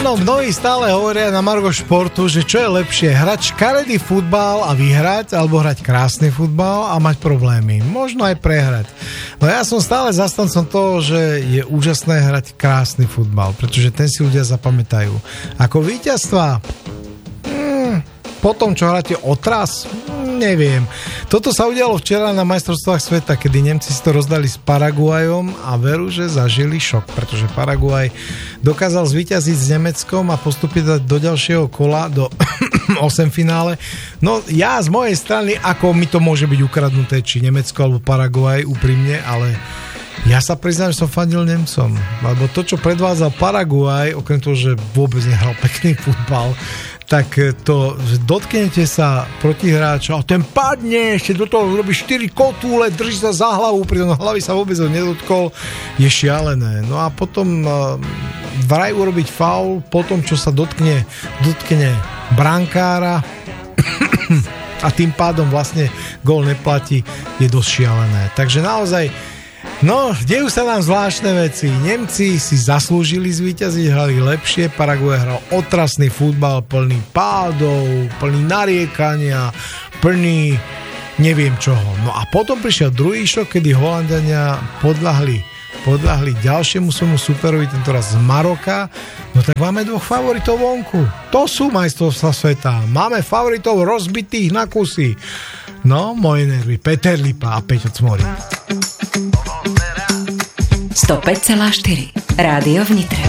Áno, mnohí stále hovoria na margo športu, že čo je lepšie, hrať škaredý futbal a vyhrať, alebo hrať krásny futbal a mať problémy. Možno aj prehrať. No ja som stále zastancom toho, že je úžasné hrať krásny futbal, pretože ten si ľudia zapamätajú. Ako víťazstva, potom, čo hráte otras, neviem. Toto sa udialo včera na majstrovstvách sveta, kedy Nemci si to rozdali s Paraguajom a veru, že zažili šok, pretože Paraguaj dokázal zvíťaziť s Nemeckom a postúpiť do ďalšieho kola, do 8 finále. No ja z mojej strany, ako mi to môže byť ukradnuté, či Nemecko alebo Paraguaj, úprimne, ale ja sa priznám, že som fandil Nemcom, lebo to, čo predvádzal Paraguaj, okrem toho, že vôbec nehral pekný futbal, tak to, že dotknete sa protihráča a ten padne, ešte do toho robí 4 kotúle, drží sa za hlavu, pritom hlavy sa vôbec nedotkol, je šialené. No a potom vraj urobiť faul, potom čo sa dotkne brankára a tým pádom vlastne gól neplatí, je dosť šialené. Takže naozaj dejú sa nám zvláštne veci. Nemci si zaslúžili zvíťaziť, hrali lepšie, Paraguaj hral otrasný futbal, plný pádov, plný nariekania, plný neviem čoho. No a potom prišiel druhý šok, kedy Holandania podľahli ďalšiemu svojmu superovi, tentoraz z Maroka. No tak máme dvoch favoritov vonku. To sú majstrovstvá sveta. Máme favoritov rozbitých na kusy. No, moje nervy. Peter Lipa a Peťo Cmorík. 105,4 Rádio v Nitre.